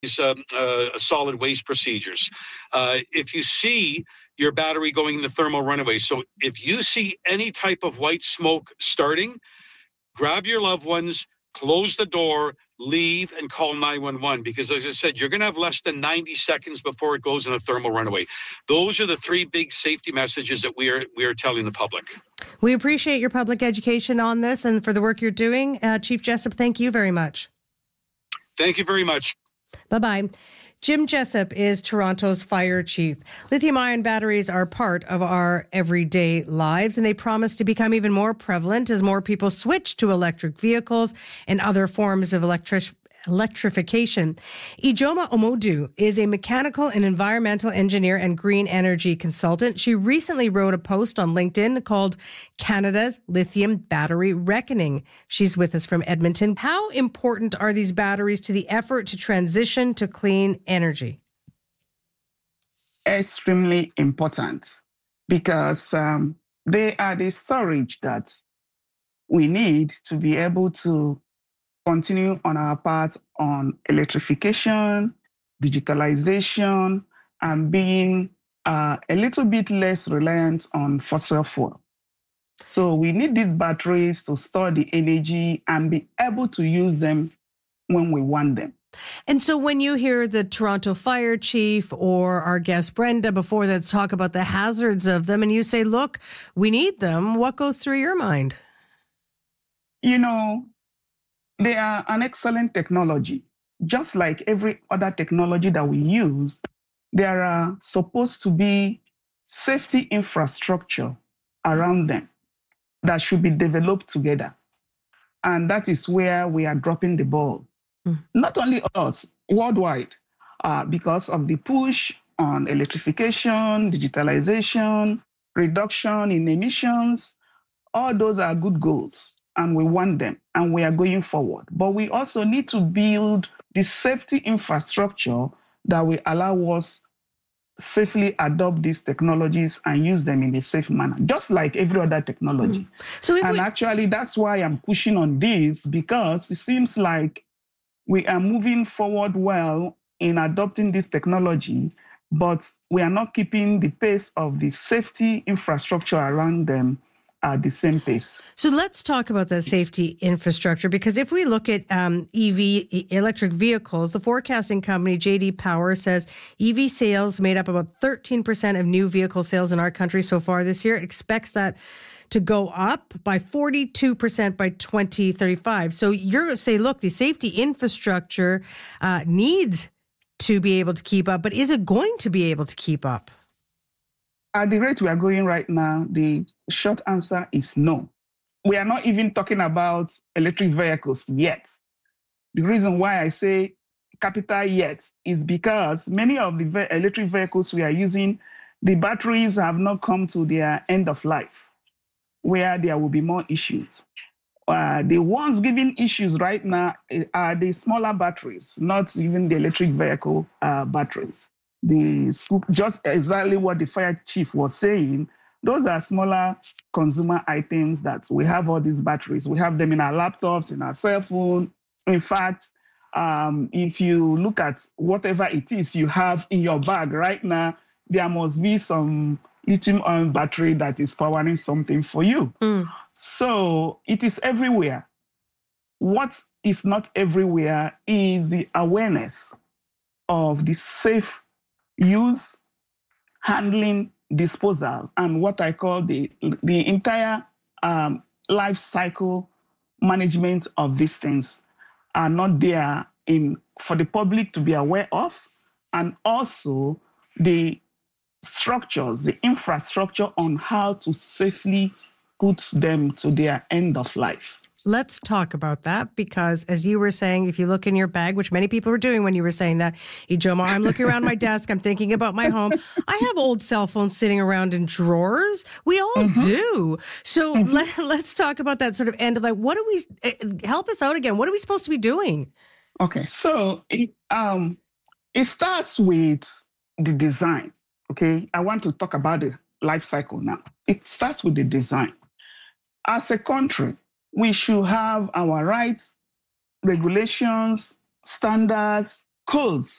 solid waste procedures. If you see your battery going into thermal runaway, so if you see any type of white smoke starting, grab your loved ones, close the door, leave, and call 911, because as I said, you're going to have less than 90 seconds before it goes in a thermal runaway. Those are the three big safety messages that we are telling the public. We appreciate your public education on this and for the work you're doing. Chief Jessup, thank you very much. Thank you very much. Bye-bye. Jim Jessup is Toronto's fire chief. Lithium-ion batteries are part of our everyday lives, and they promise to become even more prevalent as more people switch to electric vehicles and other forms of electrification. Ijoma Omodu is a mechanical and environmental engineer and green energy consultant. She recently wrote a post on LinkedIn called Canada's Lithium Battery Reckoning. She's with us from Edmonton. How important are these batteries to the effort to transition to clean energy? Extremely important, because they are the storage that we need to be able to continue on our path on electrification, digitalization, and being a little bit less reliant on fossil fuel. So we need these batteries to store the energy and be able to use them when we want them. And so when you hear the Toronto fire chief or our guest Brenda before that talk about the hazards of them, and you say, look, we need them, what goes through your mind? You know, they are an excellent technology. Just like every other technology that we use, there are supposed to be safety infrastructure around them that should be developed together. And that is where we are dropping the ball. Not only us, worldwide, because of the push on electrification, digitalization, reduction in emissions. All those are good goals, and we want them, and we are going forward. But we also need to build the safety infrastructure that will allow us safely adopt these technologies and use them in a safe manner, just like every other technology. Actually, that's why I'm pushing on this, because it seems like we are moving forward well in adopting this technology, but we are not keeping the pace of the safety infrastructure around them at the same pace. So let's talk about the safety infrastructure, because if we look at electric vehicles, the forecasting company J.D. Power says EV sales made up about 13% of new vehicle sales in our country so far this year. It expects that to go up by 42% by 2035. So you're going to say, look, the safety infrastructure needs to be able to keep up, but is it going to be able to keep up? At the rate we are going right now, the short answer is no. We are not even talking about electric vehicles yet. The reason why I say capital yet is because many of the electric vehicles we are using, the batteries have not come to their end of life, where there will be more issues. The ones giving issues right now are the smaller batteries, not even the electric vehicle batteries. Just exactly what the fire chief was saying, those are smaller consumer items that we have all these batteries. We have them in our laptops, in our cell phone. In fact, if you look at whatever it is you have in your bag right now, there must be some lithium-ion battery that is powering something for you. So it is everywhere. What is not everywhere is the awareness of the safe use, handling, disposal, and what I call the entire life cycle management of these things are not there for the public to be aware of, and also the structures, the infrastructure on how to safely put them to their end of life. Let's talk about that, because as you were saying, if you look in your bag, which many people were doing when you were saying that, Ijoma, I'm looking around my desk, I'm thinking about my home. I have old cell phones sitting around in drawers. We all do. So let's talk about that sort of end of life. What do we, help us out again. What are we supposed to be doing? Okay, so it starts with the design. Okay, I want to talk about the life cycle now. It starts with the design. As a country, we should have our rights, regulations, standards, codes